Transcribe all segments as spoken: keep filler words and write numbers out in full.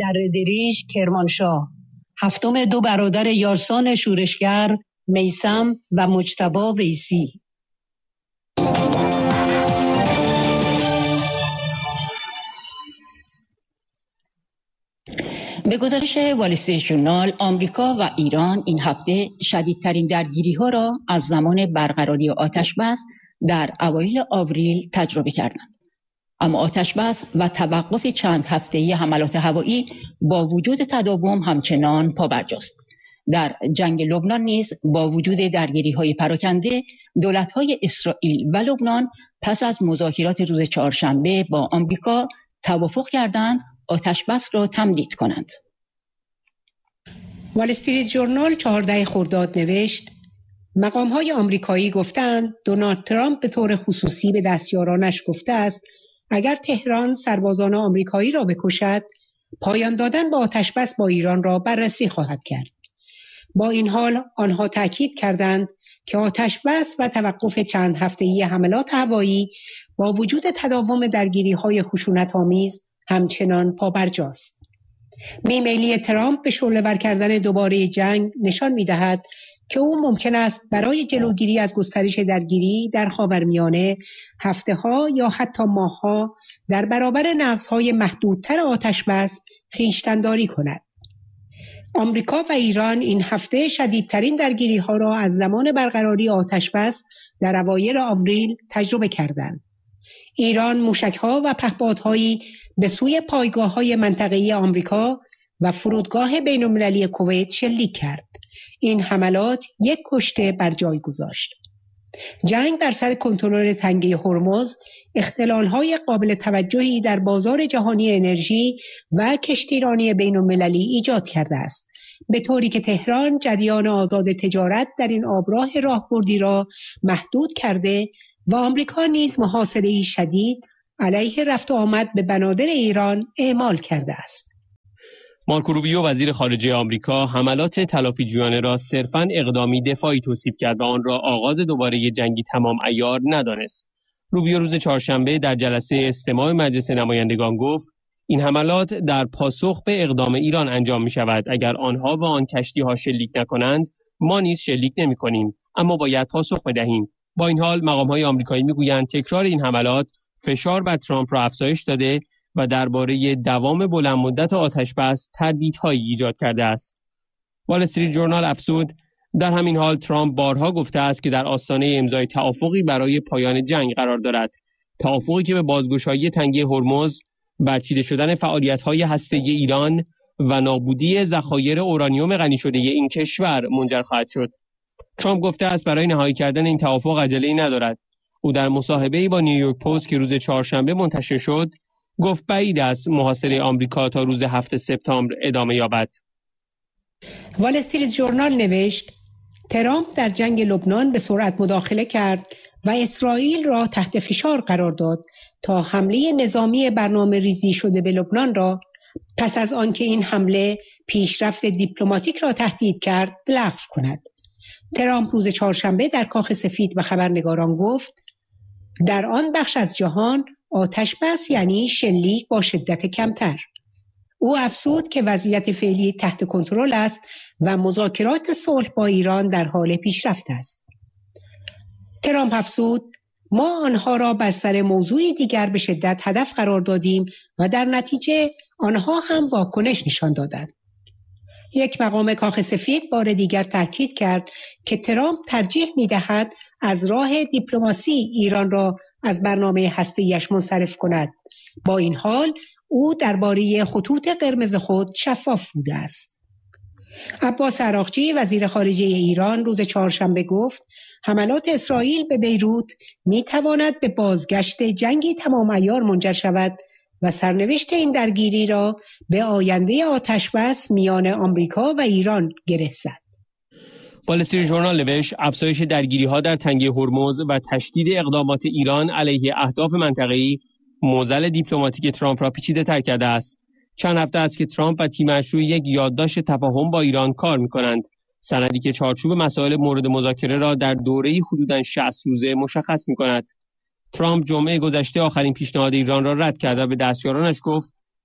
در دریج کرمانشاه، هفتم دو برادر یارسان شورشگر میثم و مجتبی ویسی. به گزارش وال استریت ژورنال، آمریکا و ایران این هفته شدیدترین درگیری‌ها را از زمان برقراری آتش‌بس در اوایل آوریل تجربه کردند. اما آتش‌بس و توقف چند هفته‌ای حملات هوایی با وجود تداوم همچنان پابرجاست. در جنگ لبنان نیز با وجود درگیری‌های پراکنده، دولت‌های اسرائیل و لبنان پس از مذاکرات روز چهارشنبه با آمریکا توافق کردند آتش‌بس را تمدید کنند. وال استریت ژورنال چهاردهم خرداد نوشت: مقام‌های آمریکایی گفتند دونالد ترامپ به طور خصوصی به دستیارانش گفته است اگر تهران سربازان آمریکایی را بکشد، پایان دادن به آتش‌بس با ایران را بررسی خواهد کرد. با این حال آنها تاکید کردند که آتش‌بس و توقف چند هفته‌ای حملات هوایی با وجود تداوم درگیری‌های خشونت‌آمیز همچنان پابرجاست. ایمیلی ترامپ به شعله‌ور کردن دوباره جنگ نشان می‌دهد که او ممکن است برای جلوگیری از گسترش درگیری در خاورمیانه هفته‌ها یا حتی ماه‌ها در برابر نقض‌های محدودتر آتش‌بس خویشتن‌داری کند. آمریکا و ایران این هفته شدیدترین درگیری‌ها را از زمان برقراری آتش‌بس در اوایل آوریل تجربه کردند. ایران موشک‌ها و پهپادهایی به سوی پایگاه‌های منطقه‌ای آمریکا و فرودگاه بین‌المللی کویت شلیک کرد. این حملات یک کشته بر جای گذاشت. جنگ بر سر کنترل تنگه هرمز اختلال‌های قابل توجهی در بازار جهانی انرژی و کشتیرانی بین‌المللی ایجاد کرده است، به طوری که تهران جریان آزاد تجارت در این آبراه راهبردی را محدود کرده و آمریکا نیز محاصره‌ای شدید علیه رفت و آمد به بنادر ایران اعمال کرده است. مارکو روبیو وزیر خارجه آمریکا حملات تلافیجویانه را صرفاً اقدامی دفاعی توصیف کرد و آن را آغاز دوباره جنگی تمام عیار ندانست. روبیو روز چهارشنبه در جلسه استماع مجلس نمایندگان گفت این حملات در پاسخ به اقدام ایران انجام می شود. اگر آنها به آن کشتی ها شلیک نکنند، ما نیز شلیک نمی کنیم، اما باید پاسخ بدهیم. با این حال مقام‌های آمریکایی می‌گویند تکرار این حملات فشار بر ترامپ را افزایش داده و درباره دوام بلند مدت آتش‌بس تردیدهایی ایجاد کرده است. وال استریت ژورنال افزود در همین حال ترامپ بارها گفته است که در آستانه امضای توافقی برای پایان جنگ قرار دارد. توافقی که به بازگشایی تنگه هرمز، برچیده شدن فعالیت‌های هسته‌ای ایران و نابودی ذخایر اورانیوم غنی شده این کشور منجر خواهد شد. ترامپ گفته است برای نهایی کردن این توافق عجله‌ای ندارد. او در مصاحبه‌ای با نیویورک پست که روز چهارشنبه منتشر شد، گفت بعید است محاصره آمریکا تا روز هفتم سپتامبر ادامه یابد. وال استریت ژورنال نوشت ترامپ در جنگ لبنان به سرعت مداخله کرد و اسرائیل را تحت فشار قرار داد تا حمله نظامی برنامه ریزی شده به لبنان را پس از آنکه این حمله پیشرفت دیپلماتیک را تهدید کرد لغو کند. ترامپ روز چهارشنبه در کاخ سفید به خبرنگاران گفت در آن بخش از جهان آتش بس یعنی شلیک با شدت کمتر. او افزود که وضعیت فعلی تحت کنترل است و مذاکرات صلح با ایران در حال پیشرفت است. ترامپ افزود ما آنها را بر سر موضوعی دیگر به شدت هدف قرار دادیم و در نتیجه آنها هم واکنش نشان دادند. یک مقام کاخ سفید بار دیگر تاکید کرد که ترامپ ترجیح می‌دهد از راه دیپلماسی ایران را از برنامه هسته‌ایش منصرف کند. با این حال او درباره خطوط قرمز خود شفاف بوده است. عباس عراقچی وزیر خارجه ایران روز چهارشنبه گفت حملات اسرائیل به بیروت می‌تواند به بازگشت جنگی تمام عیار منجر شود و سرنوشت این درگیری را به آینده آتش‌بس میان آمریکا و ایران گره زد. وال استریت ژورنال نوشت افزایش درگیری‌ها در تنگه هرمز و تشدید اقدامات ایران علیه اهداف منطقه‌ای معضل دیپلماتیک ترامپ را پیچیده‌تر کرده است. چند هفته است که ترامپ و تیمش روی یک یادداشت تفاهم با ایران کار می‌کنند. سندی که چارچوب مسائل مورد مذاکره را در دوره‌ای حدوداً شصت روزه مشخص می‌کند. ترامپ جمعه گذشته آخرین پیشنهاد ایران را رد کرد و به دستیارانش گفت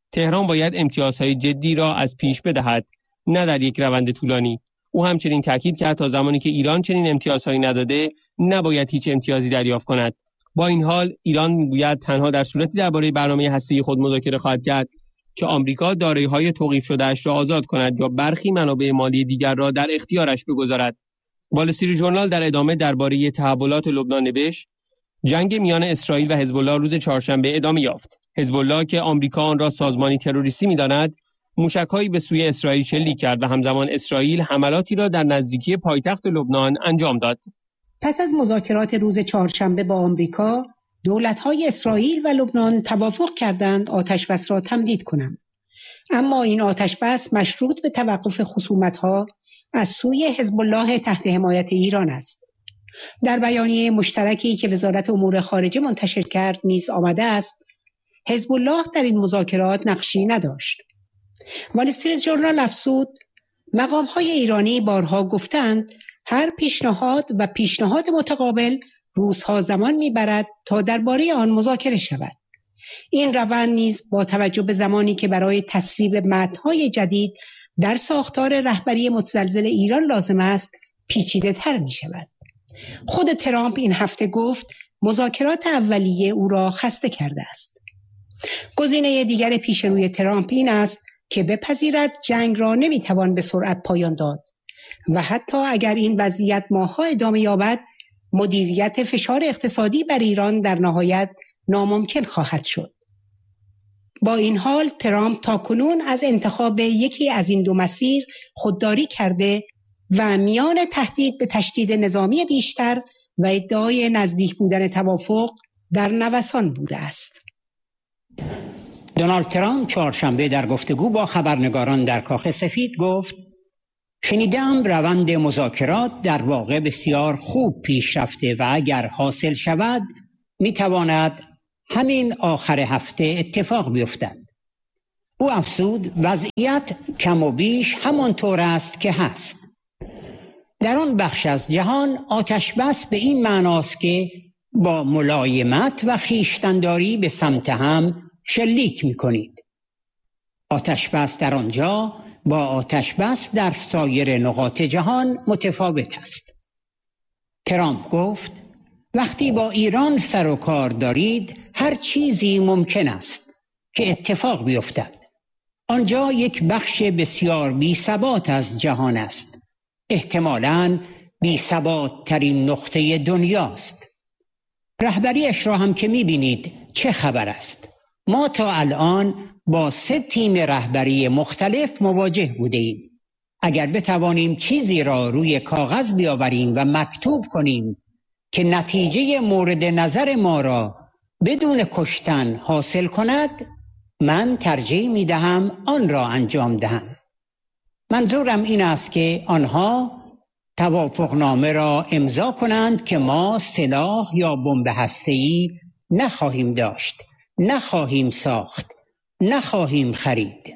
تهران باید امتیازهای جدی را از پیش بدهد، نه در یک روند طولانی. او همچنین تاکید کرد تا زمانی که ایران چنین امتیازهایی نداده، نباید هیچ امتیازی دریافت کند. با این حال ایران میگوید تنها در صورتی درباره برنامه هسته‌ای خود مذاکره خواهد کرد که آمریکا دارایی‌های توقیف شده‌اش را آزاد کند یا برخی منابع مالی دیگر را در اختیارش بگذارد. وال استریت ژورنال در ادامه درباره تحولات لبنان نوشت: جنگ میان اسرائیل و حزب الله روز چهارشنبه ادامه یافت. حزب الله که آمریکا آن را سازمانی تروریستی می‌داند، موشک‌هایی به سوی اسرائیل شلیک کرد و همزمان اسرائیل حملاتی را در نزدیکی پایتخت لبنان انجام داد. پس از مذاکرات روز چهارشنبه با آمریکا، دولت‌های اسرائیل و لبنان توافق کردند آتش‌بس را تمدید کنند. اما این آتش‌بس مشروط به توقف خصومت‌ها از سوی حزب الله تحت حمایت ایران است. در بیانیه مشترکی که وزارت امور خارجه منتشر کرد نیز آمده است حزب الله در این مذاکرات نقشی نداشت. وال استریت ژورنال افزود: مقام‌های ایرانی بارها گفتند هر پیشنهاد و پیشنهاد متقابل روزها زمان میبرد تا درباره آن مذاکره شود. این روند نیز با توجه به زمانی که برای تصویب متن‌های جدید در ساختار رهبری متزلزل ایران لازم است پیچیده تر می شود. خود ترامپ این هفته گفت مذاکرات اولیه او را خسته کرده است. گزینه دیگر پیش روی ترامپ این است که بپذیرد جنگ را نمیتوان به سرعت پایان داد و حتی اگر این وضعیت ماه‌ها ادامه یابد مدیریت فشار اقتصادی بر ایران در نهایت ناممکن خواهد شد. با این حال ترامپ تاکنون از انتخاب یکی از این دو مسیر خودداری کرده و میان تهدید به تشدید نظامی بیشتر و ادعای نزدیک بودن توافق در نوسان بوده است. دونالد ترامپ چهارشنبه در گفتگو با خبرنگاران در کاخ سفید گفت: شنیدم روند مذاکرات در واقع بسیار خوب پیش رفته و اگر حاصل شود میتواند همین آخر هفته اتفاق بیفتد. او افزود وضعیت کم و بیش همانطور است که هست. در آن بخش از جهان آتش بس به این معناست که با ملایمت و خویشتن‌داری به سمت هم شلیک می‌کنید. آتش بس در آنجا با آتش بس در سایر نقاط جهان متفاوت است. ترامپ گفت وقتی با ایران سر و کار دارید هر چیزی ممکن است که اتفاق بیفتد. آنجا یک بخش بسیار بی ثبات از جهان است. احتمالاً بی ثبات ترین نقطه دنیاست. رهبریش را هم که می‌بینید چه خبر است. ما تا الان با سه تیم رهبری مختلف مواجه بوده ایم. اگر بتوانیم چیزی را روی کاغذ بیاوریم و مکتوب کنیم که نتیجه مورد نظر ما را بدون کشتن حاصل کند، من ترجیح می دهم آن را انجام دهم. منظورم این است که آنها توافقنامه را امضا کنند که ما سلاح یا بمب هسته‌ای نخواهیم داشت، نخواهیم ساخت، نخواهیم خرید.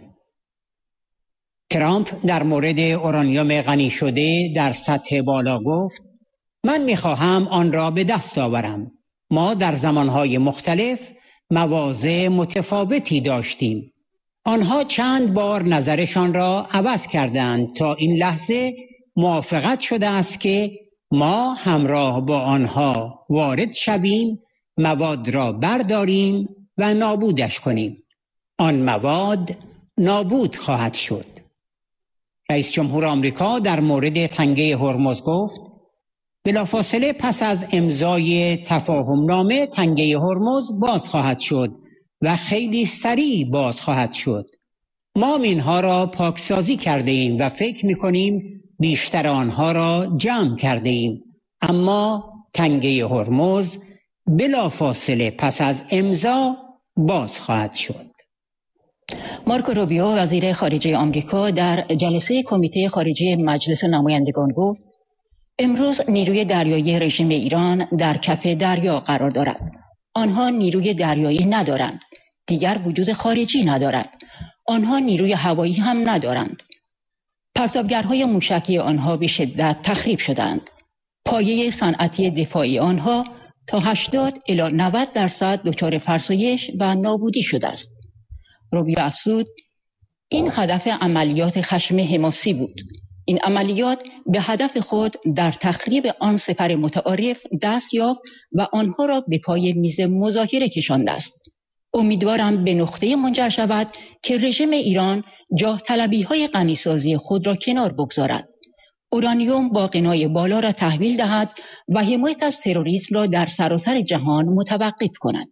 ترامپ در مورد اورانیوم غنی شده در سطح بالا گفت من میخواهم آن را به دست آورم. ما در زمانهای مختلف مواضع متفاوتی داشتیم. آنها چند بار نظرشان را عوض کردند تا این لحظه موافقت شده است که ما همراه با آنها وارد شویم، مواد را برداریم و نابودش کنیم. آن مواد نابود خواهد شد. رئیس جمهور آمریکا در مورد تنگه هرمز گفت بلافاصله پس از امضای تفاهم نامه تنگه هرمز باز خواهد شد و خیلی سریع باز خواهد شد. ما اینها را پاکسازی کرده ایم و فکر می‌کنیم بیشتر آنها را جمع کرده ایم. اما تنگه هرمز بلافاصله پس از امضا باز خواهد شد. مارکو روبیو وزیر خارجه آمریکا در جلسه کمیته خارجه مجلس نمایندگان گفت امروز نیروی دریایی رژیم ایران در کف دریا قرار دارد. آنها نیروی دریایی ندارند. دیگر وجود خارجی ندارد. آنها نیروی هوایی هم ندارند. پرتابگرهای موشکی آنها به شدت تخریب شدند. پایه صنعتی دفاعی آنها تا هشتاد الی نود درصد دچار فرسایش و نابودی شده است. روبیو افزود این هدف عملیات خشم حماسی بود. این عملیات به هدف خود در تخریب آن سپر متعارف دست یافت و آنها را به پای میز مذاکره کشانده است. امیدوارم به نقطه منجر شود که رژیم ایران جاه طلبی های غنیسازی خود را کنار بگذارد، اورانیوم با غنای بالا را تحویل دهد و حمایت از تروریسم را در سراسر جهان متوقف کند.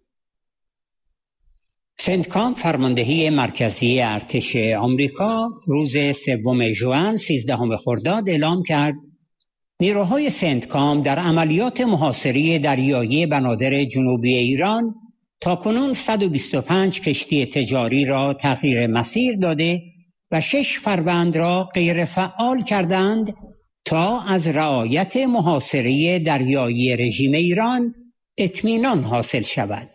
سنتکام فرماندهی مرکزی ارتش آمریکا روز سوم ژوئن سیزدهم خرداد اعلام کرد نیروهای سنتکام در عملیات محاصره دریایی بنادر جنوبی ایران تاکنون صد و بیست و پنج کشتی تجاری را تغییر مسیر داده و شش فروند را غیر فعال کردند تا از رعایت محاصره دریایی رژیم ایران اطمینان حاصل شود.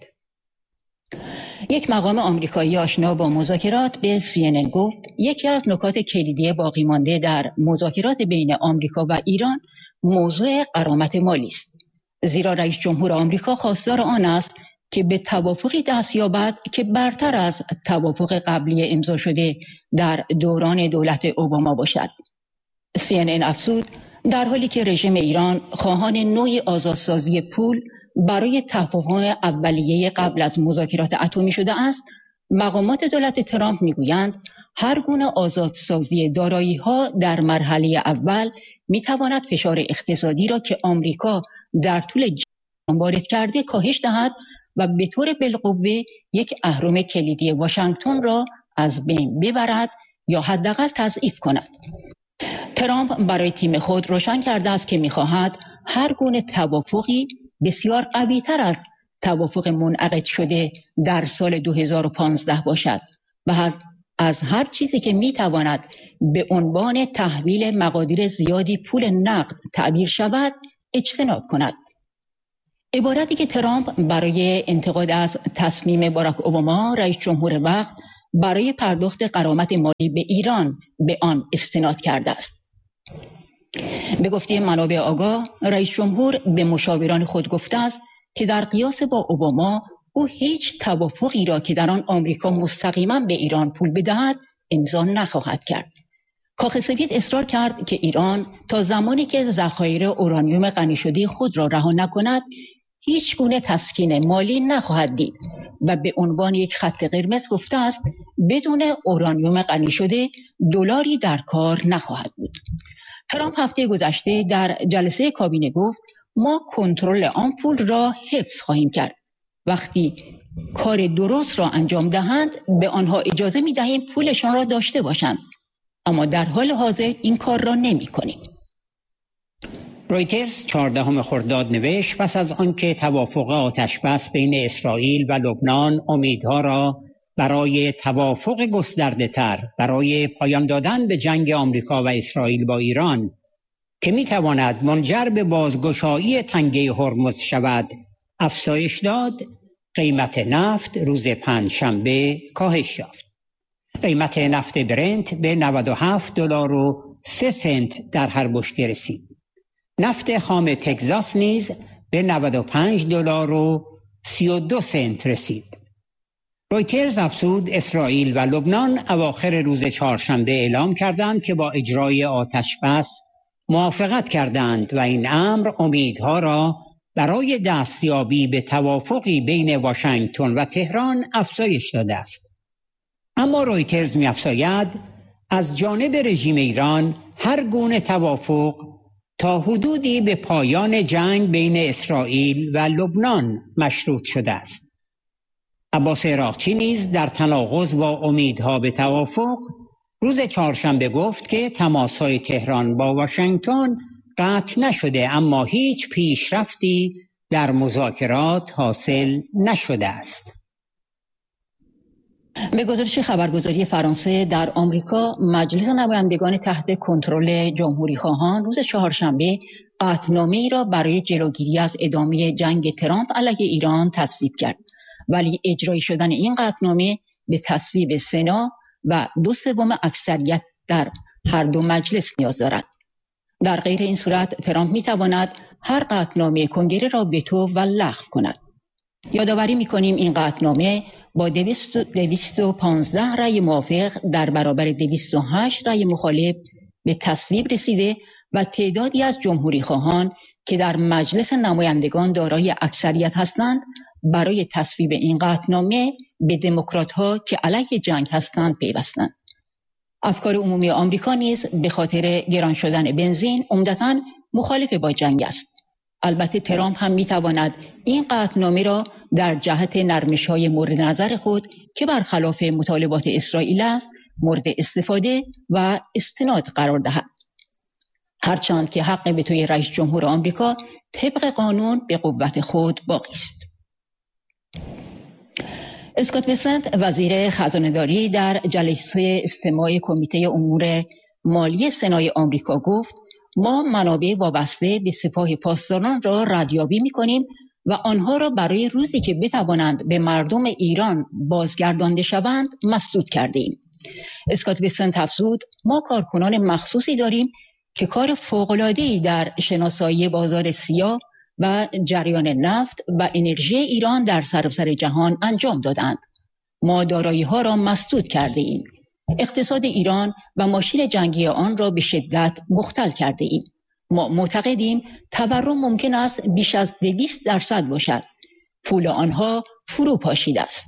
یک مقام آمریکایی آشنا با مذاکرات به سی ان ان گفت یکی از نکات کلیدی باقی مانده در مذاکرات بین آمریکا و ایران موضوع غرامت مالی است، زیرا رئیس جمهور آمریکا خواستار آن است که به توافقی دست یابد که برتر از توافق قبلی امضا شده در دوران دولت اوباما باشد. سی ان ان افزود در حالی که رژیم ایران خواهان نوعی آزادسازی پول برای تفاهم اولیه قبل از مذاکرات اتمی شده است، مقامات دولت ترامپ میگویند هر گونه آزادسازی دارایی‌ها در مرحله اول میتواند فشار اقتصادی را که آمریکا در طول جنگ وارد کرده کاهش دهد و به طور بالقوه یک اهرم کلیدی واشنگتن را از بین ببرد یا حداقل تضعیف کند. ترامپ برای تیم خود روشن کرده است که می‌خواهد هر گونه توافقی بسیار قوی‌تر از توافق منعقد شده در سال دو هزار و پانزده باشد و هر از هر چیزی که می‌تواند به عنوان تحویل مقادیر زیادی پول نقد تعبیر شود اجتناب کند. عبارتی که ترامپ برای انتقاد از تصمیم باراک اوباما رئیس جمهور وقت برای پرداخت غرامت مالی به ایران به آن استناد کرده است. به گفته منابع آگاه، رئیس جمهور به مشاوران خود گفته است که در قیاس با اوباما او هیچ توافقی را که در آن آمریکا مستقیما به ایران پول بدهد امضا نخواهد کرد. کاخ سفید اصرار کرد که ایران تا زمانی که ذخایر اورانیوم غنی شده خود را رها نکند هیچ گونه تسکین مالی نخواهد دید و به عنوان یک خط قرمز گفته است بدون اورانیوم غنی شده دلاری در کار نخواهد بود. ترامپ هفته گذشته در جلسه کابینه گفت ما کنترل آن پول را حفظ خواهیم کرد. وقتی کار درست را انجام دهند به آنها اجازه می دهیم پولشان را داشته باشند، اما در حال حاضر این کار را نمی کنیم. رویترز چهاردهم خرداد نوشت پس از آنکه توافق آتشبس بین اسرائیل و لبنان امیدها را برای توافق گسترده تر برای پایان دادن به جنگ آمریکا و اسرائیل با ایران که می تواند منجر به بازگشایی تنگه هرمز شود افزایش داد، قیمت نفت روز پنجشنبه کاهش یافت. قیمت نفت برنت به نود و هفت دلار و سه سنت در هر بشکه رسید. نفت خام تگزاس نیز به نود و پنج دلار و سی و دو سنت رسید. رویترز افزود اسرائیل و لبنان اواخر روز چهارشنبه اعلام کردند که با اجرای آتشبس موافقت کردند و این امر امیدها را برای دستیابی به توافقی بین واشنگتن و تهران افزایش داده است. اما رویترز می‌افزاید از جانب رژیم ایران هر گونه توافق تا حدودی به پایان جنگ بین اسرائیل و لبنان مشروط شده است. عباس عراقچی نیز در تناقض با امیدها به توافق روز چهارشنبه گفت که تماس‌های تهران با واشنگتن قطع نشده اما هیچ پیشرفتی در مذاکرات حاصل نشده است. به گزارش خبرگزاری فرانسه در آمریکا مجلس نمایندگان تحت کنترل جمهوری خواهان روز چهارشنبه قطعنامه‌ای را برای جلوگیری از ادامه جنگ ترامپ علیه ایران تصویب کرد، ولی اجرایی شدن این قطعنامه به تصویب سنا و دو سوم اکثریت در هر دو مجلس نیاز دارد. در غیر این صورت ترامپ می‌تواند هر قطعنامه کنگره را وتو و لغو کند. یادآوری می‌کنیم این قطعنامه با دویست و پانزده رأی موافق در برابر دویست و هشت رأی مخالف به تصویب رسیده و تعدادی از جمهوری خواهان که در مجلس نمایندگان دارای اکثریت هستند برای تصویب این قطعنامه به دموکرات‌ها که علیه جنگ هستند پیوستند. افکار عمومی آمریکا نیز به خاطر گران شدن بنزین عمدتاً مخالف با جنگ است. البته ترامپ هم میتواند این قطعنامه را در جهت نرمش‌های مورد نظر خود که برخلاف مطالبات اسرائیل است مورد استفاده و استناد قرار دهد. هرچند که حق وتوی رئیس جمهور آمریکا طبق قانون به قوت خود باقی است. اسکات بسنت وزیر خزانه‌داری در جلسه استماع کمیته امور مالی سنای آمریکا گفت ما منابع وابسته به سپاه پاسداران را ردیابی می‌کنیم و آنها را برای روزی که بتوانند به مردم ایران بازگردانده شوند مسدود کردیم. اسکات بسنت افزود ما کارکنان مخصوصی داریم که کار فوق‌العاده‌ای در شناسایی بازار سیاه و جریان نفت و انرژی ایران در سراسر جهان انجام دادند. ما دارایی‌ها را مسدود کرده ایم. اقتصاد ایران و ماشین جنگی آن را به شدت مختل کرده ایم. ما معتقدیم تورم ممکن است بیش از دویست درصد باشد. پول آنها فرو پاشیده است.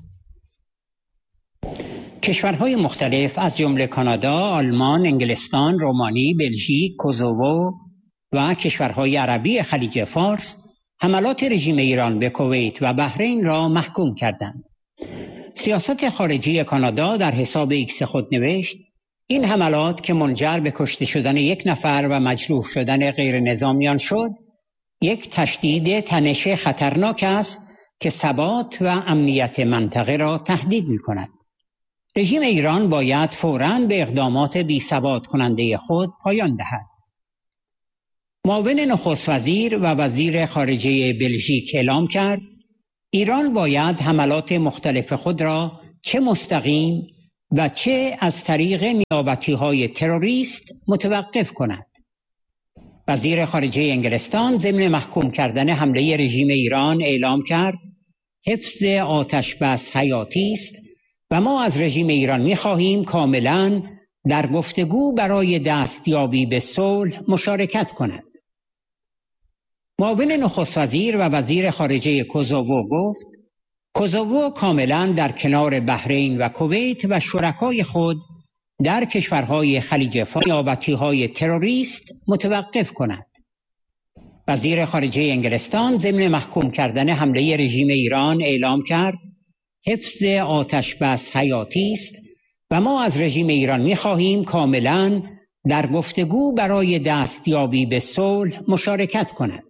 کشورهای مختلف از جمله کانادا، آلمان، انگلستان، رومانی، بلژیک، کوزوو و کشورهای عربی خلیج فارس حملات رژیم ایران به کویت و بحرین را محکوم کردند. سیاست خارجی کانادا در حساب ایکس خود نوشت این حملات که منجر به کشته شدن یک نفر و مجروح شدن غیر نظامیان شد، یک تشدید تنش خطرناک است که ثبات و امنیت منطقه را تهدید می کند. رژیم ایران باید فوراً به اقدامات بی‌ثبات کننده خود پایان دهد. معاون نخست وزیر و وزیر خارجه بلژیک اعلام کرد ایران باید حملات مختلف خود را چه مستقیم و چه از طریق نیابتی‌های تروریست متوقف کند. وزیر خارجه انگلستان ضمن محکوم کردن حمله رژیم ایران اعلام کرد حفظ آتش بس حیاتی است و ما از رژیم ایران می‌خواهیم کاملاً در گفتگو برای دستیابی به صلح مشارکت کند. معاون نخست وزیر و وزیر خارجه کوزوو گفت کوزوو کاملاً در کنار بحرین و کویت و شرکای خود در کشورهای خلیج فارس نیابتی‌های تروریست متوقف کند. وزیر خارجه انگلستان ضمن محکوم کردن حمله رژیم ایران اعلام کرد حفظ آتش بس حیاتی است و ما از رژیم ایران می‌خواهیم کاملاً در گفتگو برای دستیابی به صلح مشارکت کند.